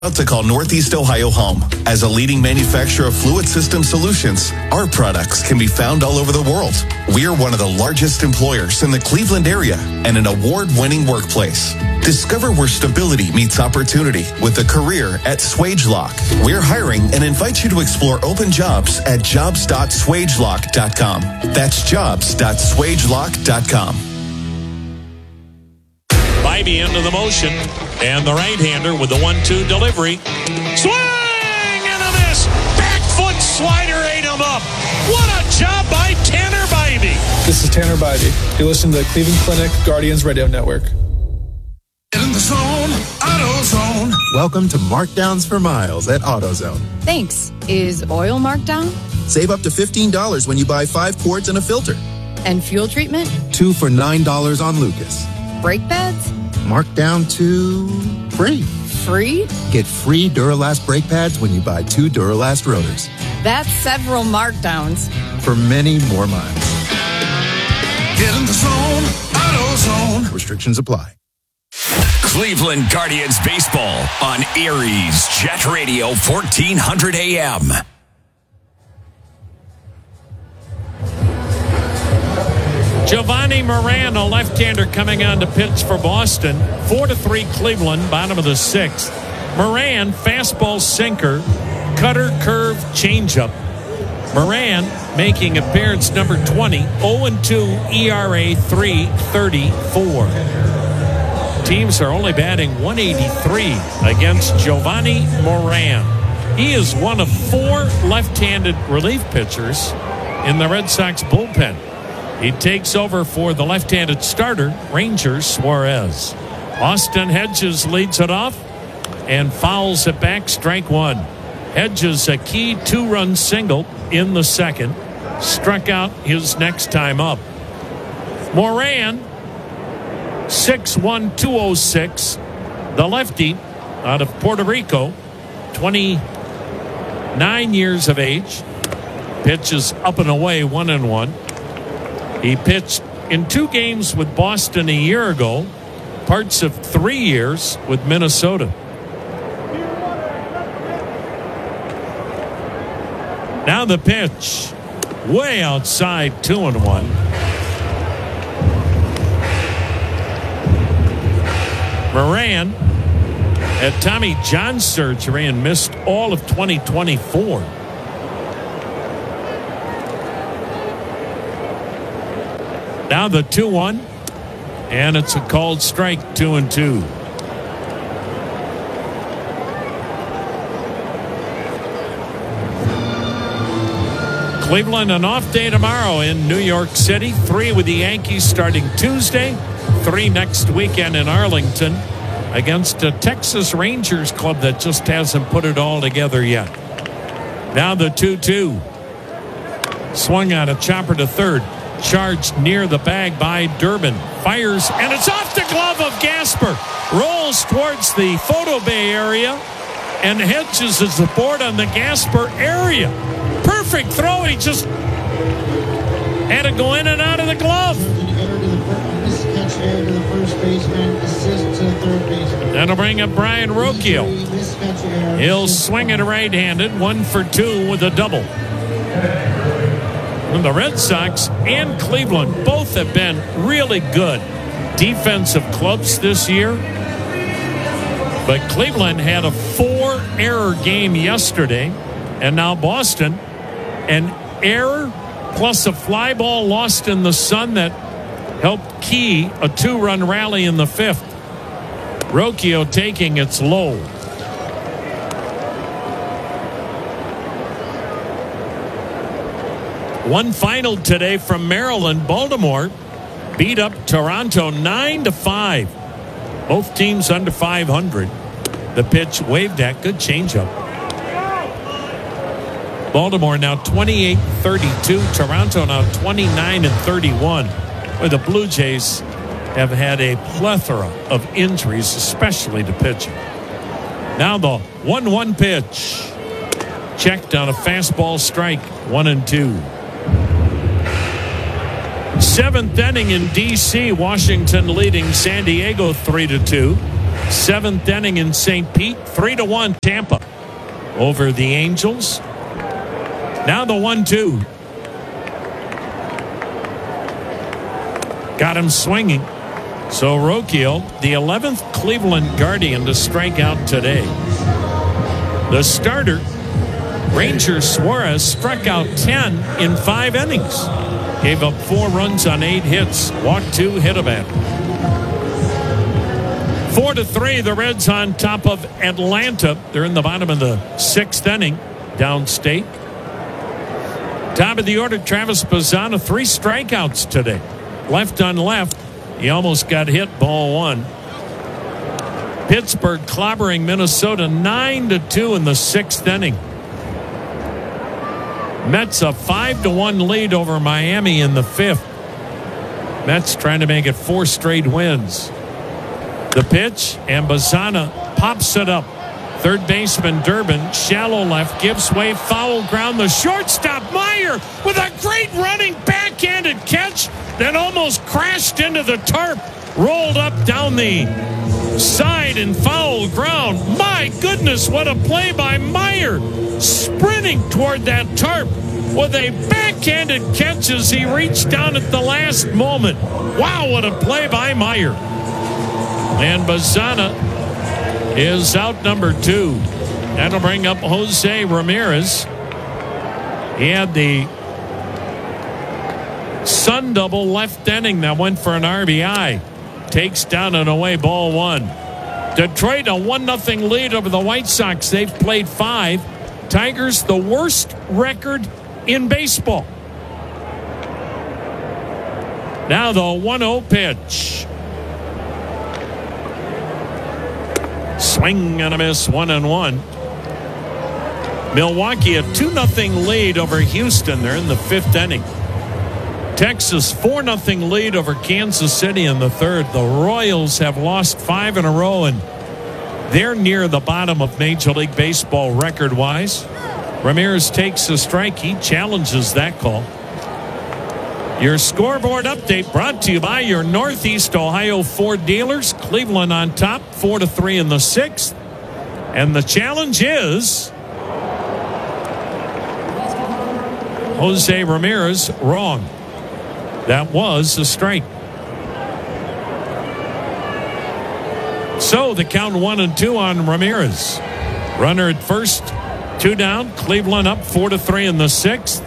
To call Northeast Ohio home. As a leading manufacturer of fluid system solutions, our products can be found all over the world. We are one of the largest employers in the Cleveland area and an award-winning workplace. Discover where stability meets opportunity with a career at SwageLock. We're hiring and invite you to explore open jobs at jobs.swagelock.com. That's jobs.swagelock.com. Bybee into the motion, and the right-hander with the 1-2 delivery. Swing and a miss. Back foot slider ate him up. What a job by Tanner Bybee. This is Tanner Bybee. You listen to the Cleveland Clinic Guardians Radio Network. In the zone, AutoZone. Welcome to Markdowns for Miles at AutoZone. Thanks. Is oil marked down? Save up to $15 when you buy 5 quarts and a filter. And fuel treatment? 2 for $9 on Lucas. Brake pads? Marked down to free. Free? Get free Duralast brake pads when you buy 2 Duralast rotors. That's several markdowns. For many more miles. Get in the zone, AutoZone. Restrictions apply. Cleveland Guardians baseball on Aries Jet Radio 1400 AM. Giovanni Moran, a left-hander coming on to pitch for Boston. 4-3 Cleveland, bottom of the 6th. Moran, fastball sinker, cutter, curve, changeup. Moran making appearance number 20, 0-2 ERA, 3.34. Teams are only batting 183 against Giovanni Moran. He is one of 4 left-handed relief pitchers in the Red Sox bullpen. He takes over for the left-handed starter, Rangers Suarez. Austin Hedges leads it off and fouls it back, strike 1. Hedges a key 2-run single in the second. Struck out his next time up. Moran, 6'1", 206. The lefty out of Puerto Rico, 29 years of age. Pitches up and away, 1-1. He pitched in 2 games with Boston a year ago, parts of 3 years with Minnesota. Now the pitch, way outside, 2-1. Moran had Tommy John surgery and missed all of 2024. Now the 2-1, and it's a called strike, 2-2. Cleveland, an off day tomorrow in New York City. 3 with the Yankees starting Tuesday. 3 next weekend in Arlington against a Texas Rangers club that just hasn't put it all together yet. Now the 2-2. Swung on a chopper to third. Charged near the bag by Durbin. Fires, and it's off the glove of Gasper. Rolls towards the photo bay area, and Hedges is aboard on the Gasper area. Perfect throw. He just had to go in and out of the glove. That'll bring up Brian Rocchio. He'll swing it right-handed, 1 for 2 with a double. And the Red Sox and Cleveland both have been really good defensive clubs this year. But Cleveland had a 4-error game yesterday, and now Boston, an error plus a fly ball lost in the sun that helped key a 2-run rally in the 5th. Rocchio taking its low. One final today from Maryland. Baltimore beat up Toronto 9-5. Both teams under 500. The pitch waved at. Good changeup. Baltimore now 28-32. Toronto now 29-31. Where the Blue Jays have had a plethora of injuries, especially to pitching. Now the 1-1 pitch. Checked on a fastball strike. 1-2. 7th inning in D.C. Washington leading San Diego 3-2. Seventh inning in St. Pete, 3-1 Tampa over the Angels. Now the 1-2. Got him swinging. So Rocchio, the 11th Cleveland Guardian to strike out today. The starter, Ranger Suarez, struck out 10 in 5 innings. Gave up 4 runs on 8 hits. Walked 2, hit a batter. 4-3, the Reds on top of Atlanta. They're in the bottom of the 6th inning, downstate. Top of the order, Travis Bazzana, 3 strikeouts today. Left on left, he almost got hit, ball 1. Pittsburgh clobbering Minnesota 9-2 in the 6th inning. Mets a 5-1 lead over Miami in the 5th. Mets trying to make it 4 straight wins. The pitch, and Bazzana pops it up. Third baseman Durbin, shallow left, gives way, foul ground. The shortstop Meyer with a great running backhanded catch that almost crashed into the tarp, rolled up down the side and foul ground. My goodness, what a play by Meyer, sprinting toward that tarp with a backhanded catch as he reached down at the last moment. Wow, what a play by Meyer. And Bazzana is out number 2. That'll bring up Jose Ramirez. He had the Sun double left inning that went for an RBI. Takes down an away ball 1. Detroit a 1-0 lead over the White Sox. They've played 5. Tigers the worst record in baseball. Now the 1-0 pitch. Swing and a miss, 1-1. Milwaukee a 2-0 lead over Houston. They're in the 5th inning. Texas 4-0 lead over Kansas City in the 3rd. The Royals have lost 5 in a row, and they're near the bottom of Major League Baseball record-wise. Ramirez takes a strike. He challenges that call. Your scoreboard update brought to you by your Northeast Ohio Ford dealers. Cleveland on top, 4-3 in the 6th. And the challenge is Jose Ramirez wrong. That was a strike. So the count 1-2 on Ramirez. Runner at first, 2 down. Cleveland up 4-3 in the 6th.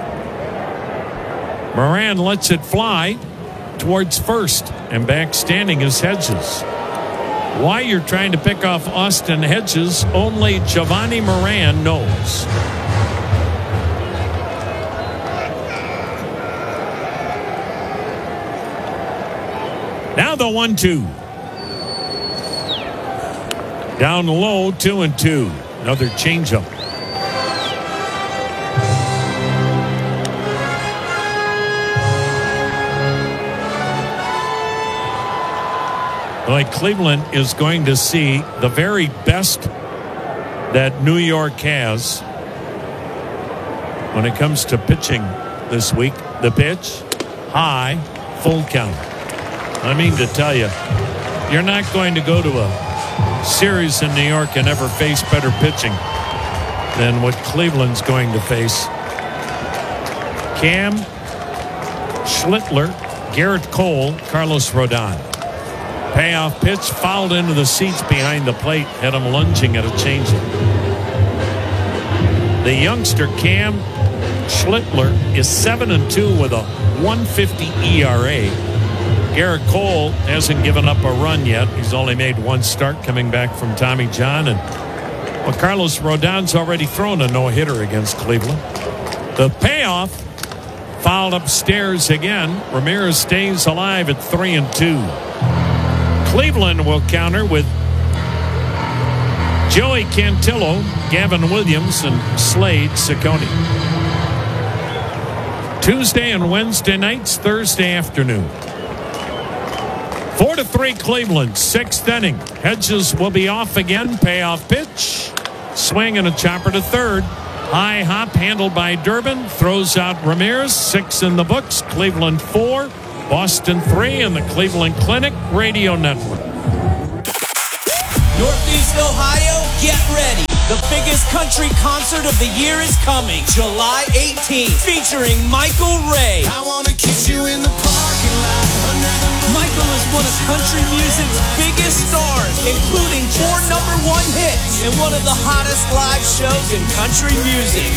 Moran lets it fly towards first, and back standing is Hedges. Why you're trying to pick off Austin Hedges, only Giovanni Moran knows. Now the 1-2. Down low, 2-2. Another changeup. Like Cleveland is going to see the very best that New York has when it comes to pitching this week. The pitch, high, full count. I mean to tell you, you're not going to go to a series in New York and ever face better pitching than what Cleveland's going to face. Cam, Schlittler, Garrett Cole, Carlos Rodon. Payoff pitch fouled into the seats behind the plate. Had him lunging at a changeup. The youngster Cam Schlittler is 7-2 with a 1.50 ERA. Garrett Cole hasn't given up a run yet. He's only made 1 start coming back from Tommy John. And Carlos Rodon's already thrown a no-hitter against Cleveland. The payoff fouled upstairs again. Ramirez stays alive at 3-2. Cleveland will counter with Joey Cantillo, Gavin Williams, and Slade Ciccone. Tuesday and Wednesday nights, Thursday afternoon. 4-3 Cleveland, 6th inning. Hedges will be off again. Payoff pitch. Swing and a chopper to third. High hop handled by Durbin. Throws out Ramirez. 6 in the books. Cleveland 4. Boston 3 in the Cleveland Clinic Radio Network. Northeast Ohio, get ready. The biggest country concert of the year is coming, July 18th, featuring Michael Ray. I wanna kiss you in the parking lot. Michael is one of country music's biggest stars, including 4 number 1 hits and one of the hottest live shows in country music.